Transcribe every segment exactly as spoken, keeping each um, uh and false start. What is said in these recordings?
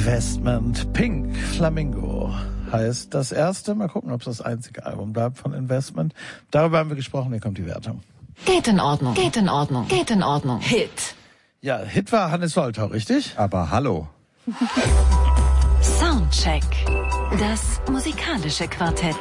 Investment. Pink Flamingo heißt das erste. Mal gucken, ob es das einzige Album bleibt von Investment. Darüber haben wir gesprochen. Hier kommt die Wertung. Geht in Ordnung, geht in Ordnung, geht in Ordnung. Hit. Ja, Hit war Hannes Woltau, richtig? Aber hallo. Soundcheck. Das musikalische Quartett.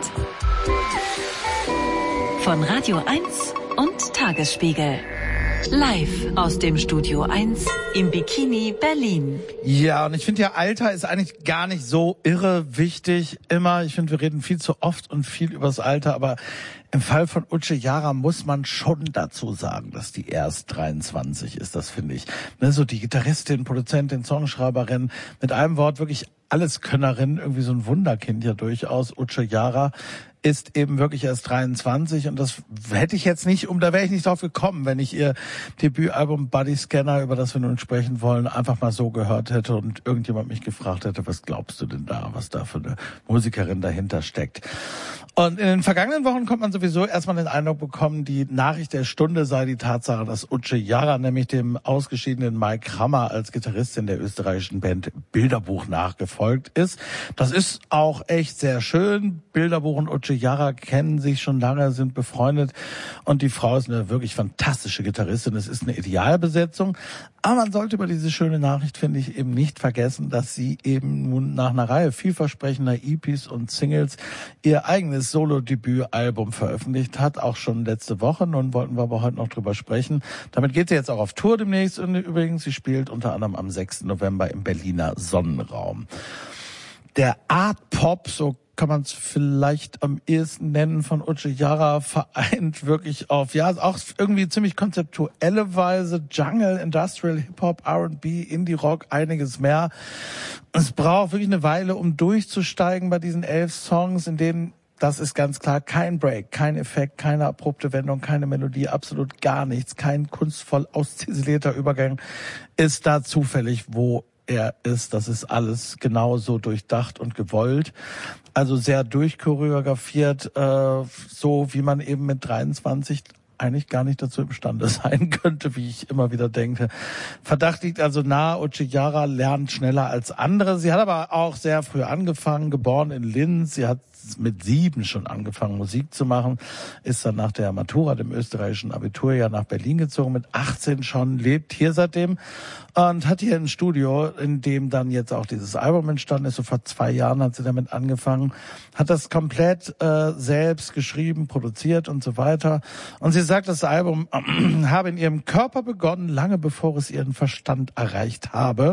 Von Radio eins und Tagesspiegel. Live aus dem Studio eins im Bikini Berlin. Ja, und ich finde ja, Alter ist eigentlich gar nicht so irre wichtig immer. Ich finde, wir reden viel zu oft und viel übers Alter, aber im Fall von Uche Jara muss man schon dazu sagen, dass die erst dreiundzwanzig ist, das finde ich. Ne, so die Gitarristin, Produzentin, Songschreiberin, mit einem Wort wirklich Alleskönnerin, irgendwie so ein Wunderkind ja durchaus. Uche Jara ist eben wirklich erst dreiundzwanzig und das hätte ich jetzt nicht, um da wäre ich nicht drauf gekommen, wenn ich ihr Debütalbum Body Scanner, über das wir nun sprechen wollen, einfach mal so gehört hätte und irgendjemand mich gefragt hätte, was glaubst du denn da, was da für eine Musikerin dahinter steckt. Und in den vergangenen Wochen kommt man sowieso erstmal den Eindruck bekommen, die Nachricht der Stunde sei die Tatsache, dass Uche Jara nämlich dem ausgeschiedenen Mike Hammer als Gitarristin der österreichischen Band Bilderbuch nachgefolgt ist. Das ist auch echt sehr schön. Bilderbuch und Uche Jara kennen sich schon lange, sind befreundet und die Frau ist eine wirklich fantastische Gitarristin. Es ist eine Idealbesetzung. Aber man sollte über diese schöne Nachricht, finde ich, eben nicht vergessen, dass sie eben nun nach einer Reihe vielversprechender E Ps und Singles ihr eigenes Solo-Debütalbum veröffentlicht hat, auch schon letzte Woche. Nun wollten wir aber heute noch drüber sprechen. Damit geht sie jetzt auch auf Tour demnächst. Und übrigens, sie spielt unter anderem am sechsten November im Berliner Sonnenraum. Der Art Pop, so kann man es vielleicht am ehesten nennen, von Uche Jara vereint wirklich auf, ja, auch irgendwie ziemlich konzeptuelle Weise, Jungle, Industrial, Hip-Hop, R und B, Indie-Rock, einiges mehr. Es braucht wirklich eine Weile, um durchzusteigen bei diesen elf Songs, in denen, das ist ganz klar, kein Break, kein Effekt, keine abrupte Wendung, keine Melodie, absolut gar nichts, kein kunstvoll ausziselierter Übergang ist da zufällig, wo er ist. Das ist alles genauso durchdacht und gewollt. Also sehr durchchoreografiert, äh, so wie man eben mit dreiundzwanzig eigentlich gar nicht dazu imstande sein könnte, wie ich immer wieder denke. Verdacht liegt also nahe, Uche Jara lernt schneller als andere. Sie hat aber auch sehr früh angefangen, geboren in Linz. Sie hat mit sieben schon angefangen, Musik zu machen, ist dann nach der Matura, dem österreichischen Abiturjahr, nach Berlin gezogen, mit achtzehn schon, lebt hier seitdem und hat hier ein Studio, in dem dann jetzt auch dieses Album entstanden ist. So vor zwei Jahren hat sie damit angefangen, hat das komplett äh, selbst geschrieben, produziert und so weiter. Und sie sagt, das Album äh, habe in ihrem Körper begonnen, lange bevor es ihren Verstand erreicht habe.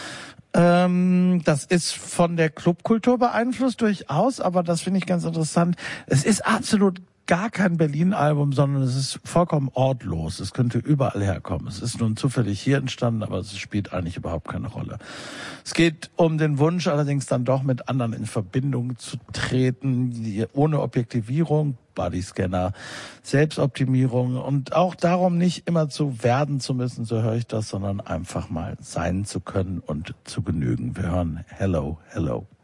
Ähm, das ist von der Clubkultur beeinflusst durchaus, aber das finde ich ganz interessant. Es ist absolut gar kein Berlin-Album, sondern es ist vollkommen ortlos. Es könnte überall herkommen. Es ist nun zufällig hier entstanden, aber es spielt eigentlich überhaupt keine Rolle. Es geht um den Wunsch, allerdings dann doch mit anderen in Verbindung zu treten, die, ohne Objektivierung, Bodyscanner, Selbstoptimierung und auch darum, nicht immer zu werden zu müssen, so höre ich das, sondern einfach mal sein zu können und zu genügen. Wir hören Hello, Hello.